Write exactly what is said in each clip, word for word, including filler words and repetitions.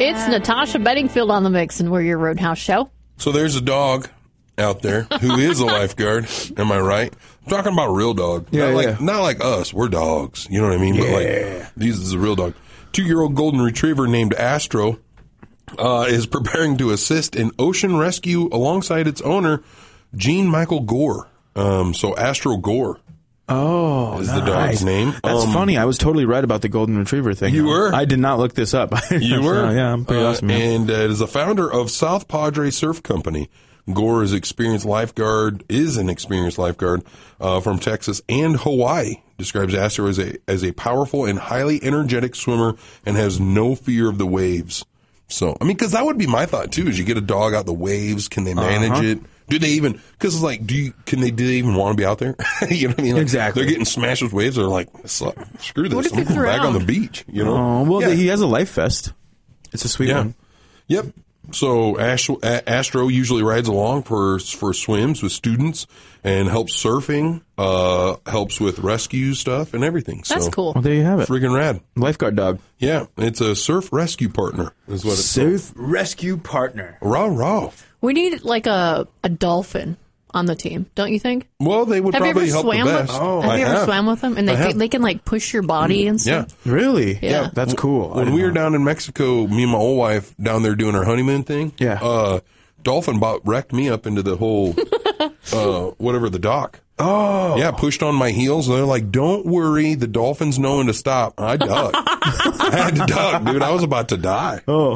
It's Natasha Bedingfield on the mix, and we're your Roadhouse show. So there's a dog out there who is a lifeguard. Am I right? I'm talking about a real dog. Yeah, not like yeah. not like us. We're dogs. You know what I mean? Yeah. But like these is a real dog. Two-year-old golden retriever named Astro uh, is preparing to assist in ocean rescue alongside its owner, Jean Michael Gore. Um, so Astro Gore. Oh, is nice. the dog's name. That's um, funny. I was totally right about the golden retriever thing. You were? I did not look this up. You were? Yeah, I'm pretty uh, awesome. Man. And uh, is a founder of South Padre Surf Company. Gore is experienced lifeguard, is an experienced lifeguard uh, from Texas and Hawaii. Describes Astro as a as a powerful and highly energetic swimmer and has no fear of the waves. So, I mean, because that would be my thought too. Is you get a dog out the waves, can they manage Uh-huh. it? Do they even? Because it's like, do you? Can they? Do they even want to be out there? You know what I mean? Like, Exactly. They're getting smashed with waves. They're like, screw What this. if I'm it's going back on the around? beach. You know? Oh, well, Yeah. he has a life vest. It's a sweet Yeah. one. Yep. So Astro, Astro usually rides along for for swims with students and helps surfing, uh, helps with rescue stuff and everything. That's so, cool. Well, there you have it. Friggin' rad. Lifeguard dog. Yeah, it's a surf rescue partner is what it's Surf rescue partner. called. Raw, raw. We need like a, a dolphin on the team, don't you think? Well, they would Have you probably ever help swam the with? best. Oh, have I you ever have. swam with them? And they I can, have. they can like push your body and Yeah. stuff. Really? Yeah. That's cool. I When didn't we were know. down in Mexico, me and my old wife down there doing our honeymoon thing. Yeah. Uh, dolphin bot wrecked me up into the whole, uh, whatever the dock. Oh. Yeah, pushed on my heels. And they're like, don't worry, the dolphin's know when to stop. I ducked. I had to duck, dude. I was about to die. Oh.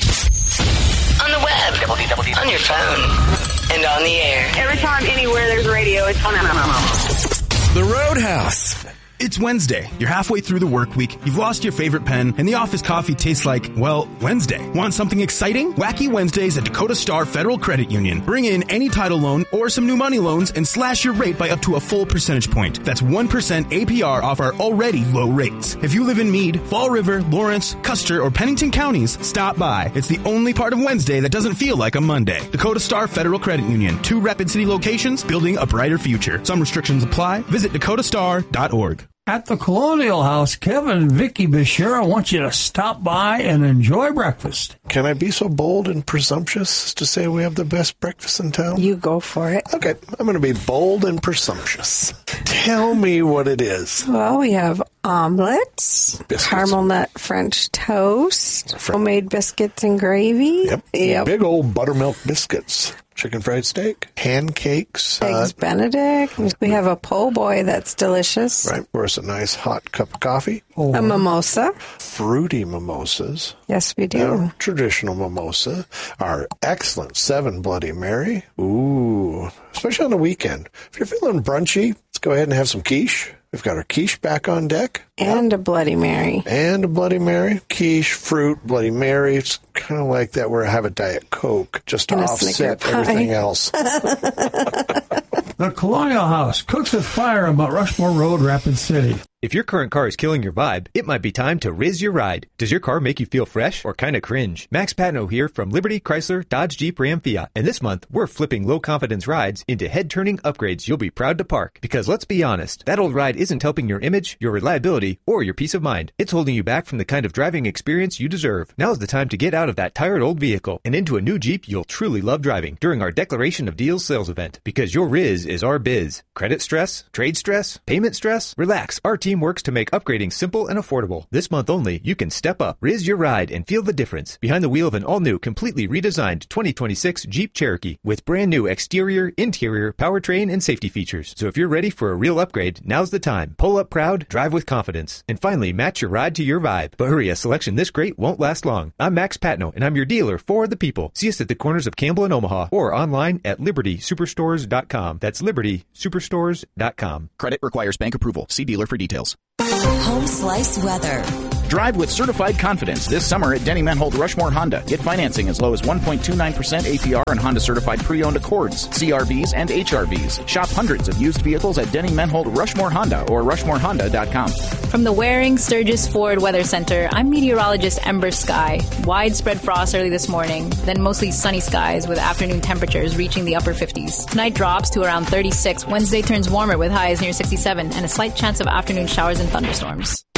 On the web, on your phone, and on the air. Every time, anywhere there's radio, it's on. The Roadhouse. It's Wednesday. You're halfway through the work week. You've lost your favorite pen, and the office coffee tastes like, well, Wednesday. Want something exciting? Wacky Wednesdays at Dakota Star Federal Credit Union. Bring in any title loan or some new money loans and slash your rate by up to a full percentage point. That's one percent A P R off our already low rates. If you live in Meade, Fall River, Lawrence, Custer, or Pennington counties, stop by. It's the only part of Wednesday that doesn't feel like a Monday. Dakota Star Federal Credit Union. Two Rapid City locations, building a brighter future. Some restrictions apply. Visit dakota star dot org. At the Colonial House, Kevin and Vicky Bashira want you to stop by and enjoy breakfast. Can I be so bold and presumptuous as to say we have the best breakfast in town? You go for it. Okay, I'm going to be bold and presumptuous. Tell me what it is. Well, we have omelets, Biscuits. caramel nut French toast, Fr- homemade biscuits and gravy. Yep. Yep. Big old buttermilk biscuits. Chicken fried steak. Pancakes. Eggs uh, Benedict. We have a po' boy that's delicious. right. Pour us a nice hot cup of coffee. A mimosa. Fruity mimosas. Yes, we do. Our traditional mimosa. Our excellent Seven Bloody Mary. Ooh. Especially on the weekend. If you're feeling brunchy, let's go ahead and have some quiche. We've got our quiche back on deck. And a Bloody Mary. And a Bloody Mary. Quiche, fruit, Bloody Mary. It's kind of like that where I have a Diet Coke just to And a offset Snicker pie. everything else. The Colonial House cooks with fire on Mount Rushmore Road, Rapid City. If your current car is killing your vibe, it might be time to Riz your ride. Does your car make you feel fresh or kind of cringe? Max Patno here from Liberty, Chrysler, Dodge, Jeep, Ram, Fiat. And this month, we're flipping low-confidence rides into head-turning upgrades you'll be proud to park. Because let's be honest, that old ride isn't helping your image, your reliability, or your peace of mind. It's holding you back from the kind of driving experience you deserve. Now's the time to get out of that tired old vehicle and into a new Jeep you'll truly love driving during our Declaration of Deals sales event. Because your Riz is our biz. Credit stress? Trade stress? Payment stress? Relax. Our team works to make upgrading simple and affordable. This month only, you can step up, Riz your ride, and feel the difference behind the wheel of an all-new, completely redesigned twenty twenty-six Jeep Cherokee with brand new exterior, interior, powertrain, and safety features. So if you're ready for a real upgrade, now's the time. Pull up proud, drive with confidence, and finally match your ride to your vibe. But hurry, a selection this great won't last long. I'm Max Patno, and I'm your dealer for the people. See us at the corners of Campbell and Omaha or online at liberty superstores dot com. That's liberty superstores dot com. Credit requires bank approval. See dealer for details. Home Slice Weather. Drive with certified confidence this summer at Denny Menhold Rushmore Honda. Get financing as low as one point two nine percent A P R on Honda certified pre-owned Accords, C R Vs, and H R Vs. Shop hundreds of used vehicles at Denny Menhold Rushmore Honda or rushmore honda dot com. From the Waring Sturgis Ford Weather Center, I'm meteorologist Ember Sky. Widespread frost early this morning, then mostly sunny skies with afternoon temperatures reaching the upper fifties. Tonight drops to around thirty-six. Wednesday turns warmer with highs near sixty-seven and a slight chance of afternoon showers and thunderstorms.